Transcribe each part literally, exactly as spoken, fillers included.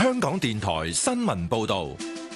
香港電台新聞報道。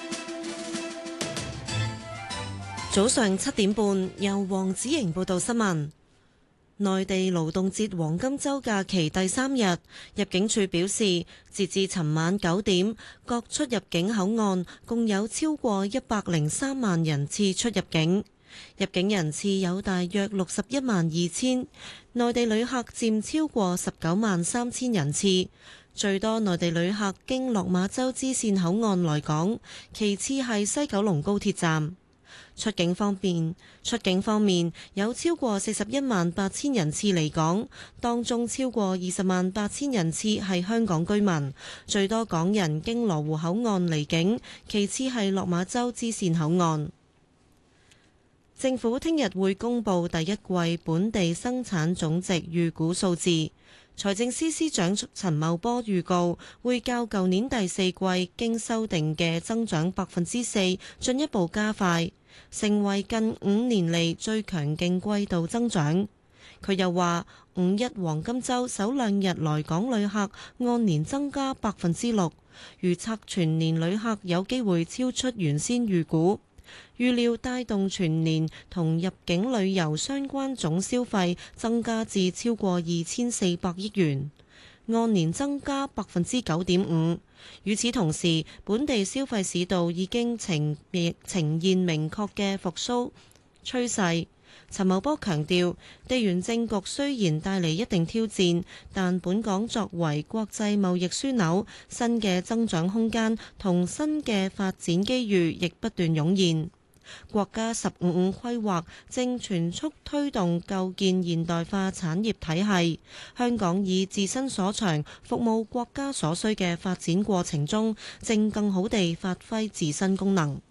早上七點半，由黃子瑩報道新聞。內地勞動節黃金週假期第三日，入境處表示，截至尋晚九點，各出入境口岸共有超過一百零三萬人次出入境，入境人次有大約六十一萬二千，內地旅客佔超過十九萬三千人次。最多內地旅客經落馬洲支線口岸來港，其次係西九龍高鐵站。出境方面，出境方面有超過四十一萬八千人次離港，當中超過二十萬八千人次係香港居民，最多港人經羅湖口岸離境，其次係落馬洲支線口岸。政府聽日會公布第一季本地生產總值預估數字。財政司司長陳茂波預告，會較舊年第四季經修訂嘅增長百分之四進一步加快，成為近五年嚟最強勁季度增長。佢又話，五一黃金週首兩日來港旅客按年增加百分之六，預測全年旅客有機會超出原先預估。預料帶動全年同入境旅遊相關總消費增加至超過二千四百億元，按年增加百分之九點五。與此同時，本地消費市道已經呈呈現明確嘅復甦趨勢。陳茂波強調，地緣政局雖然帶嚟一定挑戰，但本港作為國際貿易樞紐，新嘅增長空間同新嘅發展機遇亦不斷湧現。國家十五五規劃正全速推動構建現代化產業體系，香港以自身所長服務國家所需嘅發展過程中，正更好地發揮自身功能。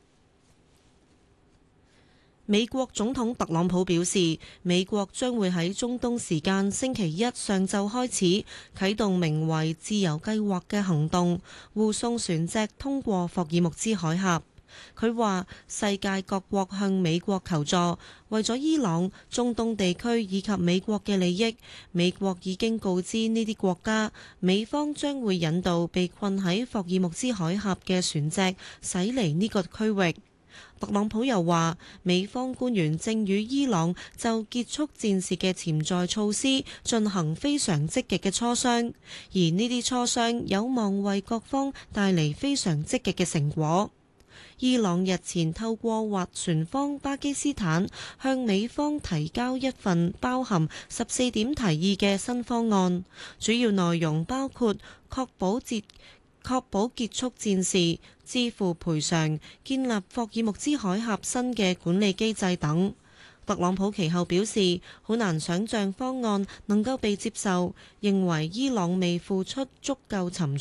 美國總統特朗普表示，美國將會喺中東時間星期一上晝開始啟動名為自由計劃嘅行動，護送船隻通過霍爾木茲海峽。佢話，世界各國向美國求助，為咗伊朗、中東地區以及美國嘅利益，美國已經告知呢啲國家，美方將會引導被困喺霍爾木茲海峽嘅船隻駛離呢個區域。特朗普又話，美方官員正與伊朗就結束戰事嘅潛在措施進行非常積極嘅磋商，而呢啲磋商有望為各方帶嚟非常積極嘅成果。伊朗日前透過斡旋方巴基斯坦向美方提交一份包含十四點提議嘅新方案，主要內容包括確保節確保結束戰事、支付賠償、建立霍爾木茲海峽新嘅管理機制等。特朗普其後表示，好難想像方案能夠被接受，認為伊朗未付出足夠沉重